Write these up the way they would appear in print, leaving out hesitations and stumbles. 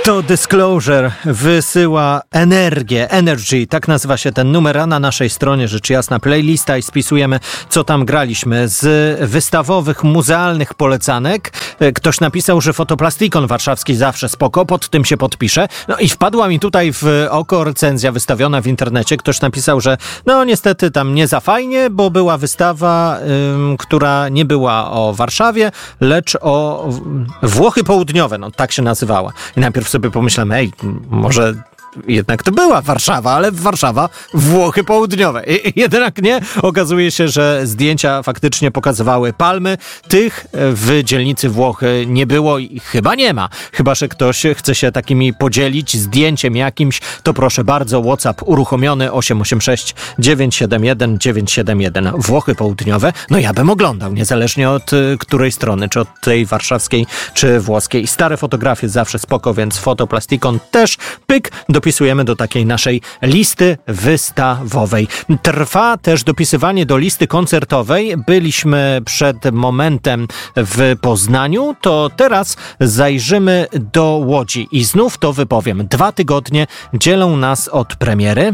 To Disclosure wysyła Energy, tak nazywa się ten numer, a na naszej stronie rzecz jasna playlista i spisujemy, co tam graliśmy. Z wystawowych, muzealnych polecanek ktoś napisał, że Fotoplastikon warszawski zawsze spoko, pod tym się podpiszę. No i wpadła mi tutaj w oko recenzja wystawiona w internecie. Ktoś napisał, że no niestety tam nie za fajnie, bo była wystawa, która nie była o Warszawie, lecz o Włochy Południowe, no tak się nazywała. I najpierw sobie pomyślałem, może jednak to była Warszawa, ale Warszawa, Włochy Południowe. Jednak nie. Okazuje się, że zdjęcia faktycznie pokazywały palmy. Tych w dzielnicy Włochy nie było i chyba nie ma. Chyba że ktoś chce się takimi podzielić zdjęciem jakimś, to proszę bardzo, WhatsApp uruchomiony 886 971 971. Włochy Południowe. No ja bym oglądał, niezależnie od której strony, czy od tej warszawskiej, czy włoskiej. Stare fotografie zawsze spoko, więc Fotoplastikon też pyk, dopisujemy do takiej naszej listy wystawowej. Trwa też dopisywanie do listy koncertowej. Byliśmy przed momentem w Poznaniu, to teraz zajrzymy do Łodzi i znów to wypowiem. 2 tygodnie dzielą nas od premiery.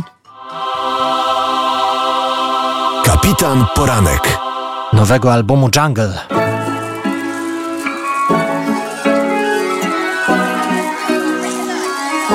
Kapitan Poranek. Nowego albumu Jungle.